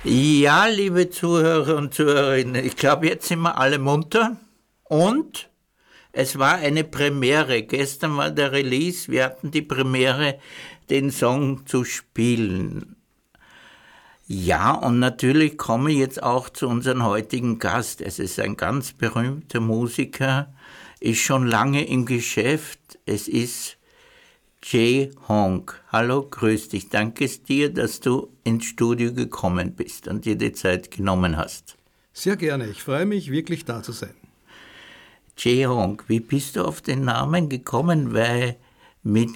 Ja, liebe Zuhörer und Zuhörerinnen, ich glaube, jetzt sind wir alle munter und es war eine Premiere. Gestern war der Release, wir hatten die Premiere, den Song zu spielen. Ja, und natürlich komme ich jetzt auch zu unserem heutigen Gast. Es ist ein ganz berühmter Musiker, ist schon lange im Geschäft. Es ist Jay Hong. Hallo, grüß dich. Danke dir, dass du ins Studio gekommen bist und dir die Zeit genommen hast. Sehr gerne. Ich freue mich, wirklich da zu sein. Jay Hong, wie bist du auf den Namen gekommen? Weil mit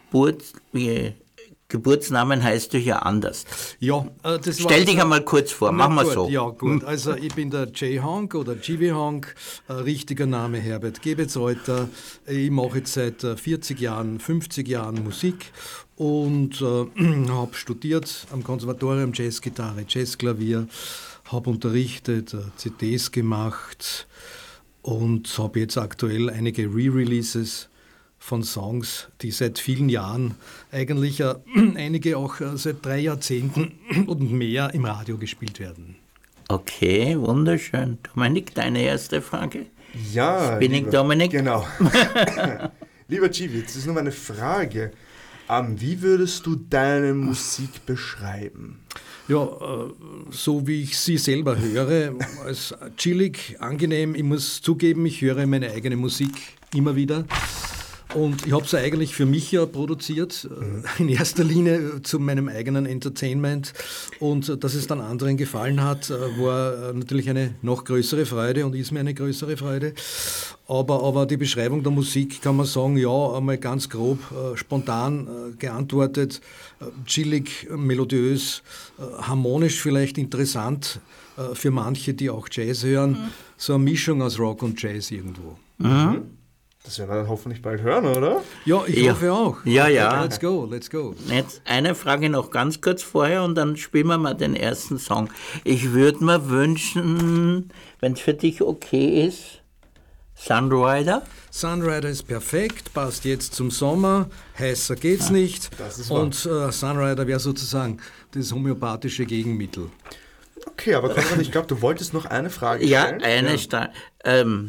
Geburtsnamen heißt du ja anders. Ja, Stell dich einmal kurz vor, machen wir so. Ja, gut. Also ich bin der Jay Hong oder Jivi Hong, richtiger Name Herbert Gebetsreuter. Ich mache jetzt seit 40 Jahren, 50 Jahren Musik und habe studiert am Konservatorium Jazzgitarre, Jazzklavier, habe unterrichtet, CDs gemacht und habe jetzt aktuell einige Re-Releases von Songs, die seit vielen Jahren, eigentlich einige auch seit 3 Jahrzehnten und mehr im Radio gespielt werden. Okay, wunderschön. Dominik, deine erste Frage? Ja, Spinning Dominik? Genau. Lieber Jivi, jetzt ist nur meine Frage. Wie würdest du deine Musik beschreiben? Ja, so wie ich sie selber höre, als chillig, angenehm. Ich muss zugeben, ich höre meine eigene Musik immer wieder. Und ich habe es eigentlich für mich ja produziert, in erster Linie zu meinem eigenen Entertainment. Und dass es dann anderen gefallen hat, war natürlich eine noch größere Freude und ist mir eine größere Freude. Aber die Beschreibung der Musik kann man sagen, ja, einmal ganz grob, spontan geantwortet, chillig, melodiös, harmonisch vielleicht interessant für manche, die auch Jazz hören. So eine Mischung aus Rock und Jazz irgendwo. Mhm. Das werden wir dann hoffentlich bald hören, oder? Ja, ich hoffe auch. Ja. Let's go. Jetzt eine Frage noch ganz kurz vorher und dann spielen wir mal den ersten Song. Ich würde mir wünschen, wenn es für dich okay ist, Sunrider? Sunrider ist perfekt, passt jetzt zum Sommer, heißer geht's nicht. Das ist wahr. Und Sunrider wäre sozusagen das homöopathische Gegenmittel. Okay, aber Konrad, ich glaube, du wolltest noch eine Frage Ja, stellen.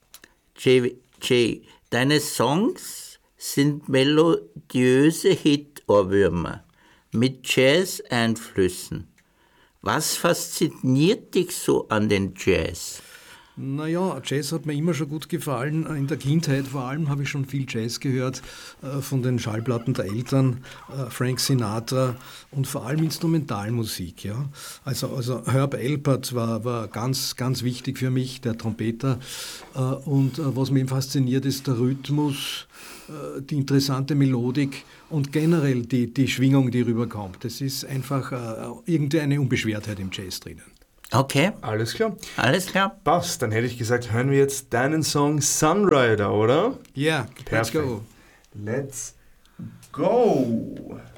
Jay, deine Songs sind melodiöse Hit-Ohrwürmer mit Jazz-Einflüssen. Was fasziniert dich so an den Jazz? Naja, Jazz hat mir immer schon gut gefallen. In der Kindheit vor allem habe ich schon viel Jazz gehört, von den Schallplatten der Eltern, Frank Sinatra und vor allem Instrumentalmusik. Ja? Also Herb Alpert war ganz, ganz wichtig für mich, der Trompeter. Und was mich fasziniert, ist der Rhythmus, die interessante Melodik und generell die Schwingung, die rüberkommt. Das ist einfach irgendeine Unbeschwertheit im Jazz drinnen. Okay. Alles klar. Passt. Dann hätte ich gesagt, hören wir jetzt deinen Song Sunrider, oder? Ja, let's go. Let's go.